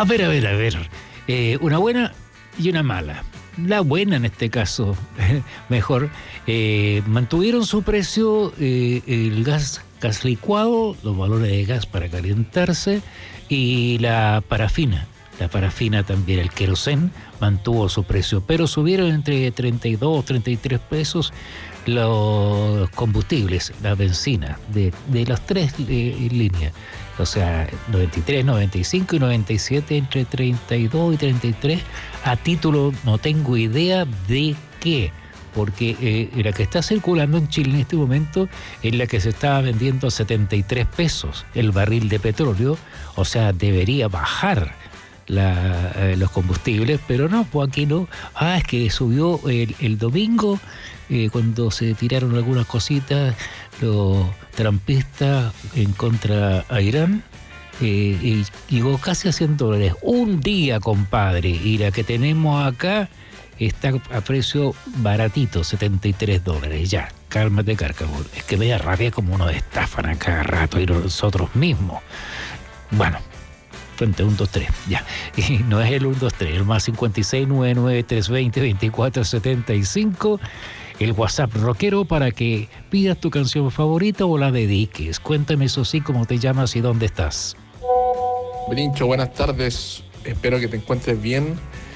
A ver. Una buena y una mala. La buena en este caso, mejor, mantuvieron su precio el gas licuado, los valores de gas para calentarse y la parafina. La parafina también, el querosén, mantuvo su precio, pero subieron entre 32 y 33 pesos los combustibles, la benzina, de las tres líneas. O sea, 93, 95 y 97, entre 32 y 33, a título no tengo idea de qué, porque la que está circulando en Chile en este momento es la que se estaba vendiendo a 73 pesos el barril de petróleo, o sea, debería bajar los combustibles, pero no, pues aquí no. Es que subió el domingo, cuando se tiraron algunas cositas los trampistas en contra a Irán, y llegó casi a $100 un día, compadre, y la que tenemos acá está a precio baratito, $73. Ya, cálmate, Cárcamo, es que me da rabia como nos estafan a cada rato y nosotros mismos. Bueno, frente a 1, 2, 3, ya. Y no es el 1, 2, 3, el más 56 99 320 24 75, el WhatsApp rockero para que pidas tu canción favorita o la dediques. Cuéntame eso sí, cómo te llamas y dónde estás. Brincho, buenas tardes. Espero que te encuentres bien.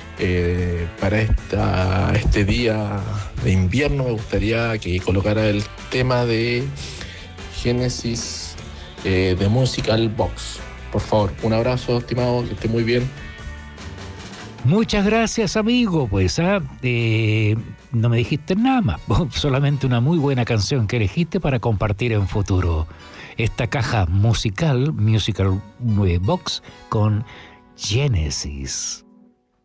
Para este día de invierno me gustaría que colocara el tema de Génesis de Musical Box. Por favor, un abrazo, estimado, que esté muy bien. Muchas gracias, amigo. Pues no me dijiste nada más, solamente una muy buena canción que elegiste para compartir en futuro. Esta caja musical Box con Génesis.